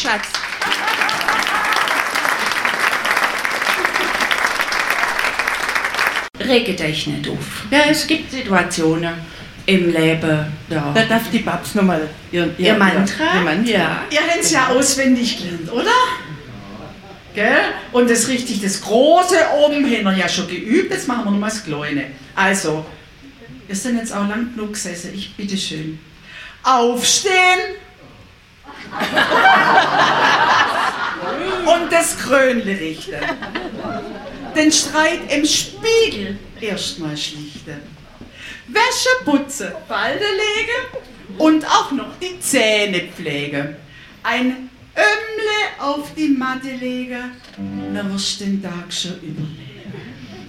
Schatz. Rege dich nicht auf. Ja, es gibt Situationen im Leben. Ja. Da darf die Babs nochmal ihr Mantra? Ja. Ihr habt es ja auswendig gelernt, oder? Gell? Und das richtig, das Große oben haben wir ja schon geübt, jetzt machen wir nochmal das Kleine. Also, wir sind jetzt auch lang genug gesessen, ich bitte schön. Aufstehen! Und das Krönle richten. Den Streit im Spiegel erstmal schlichten. Wäsche putzen, Falten legen und auch noch die Zähne pflegen. Ein Ömmle auf die Matte legen, dann wirst du den Tag schon überleben.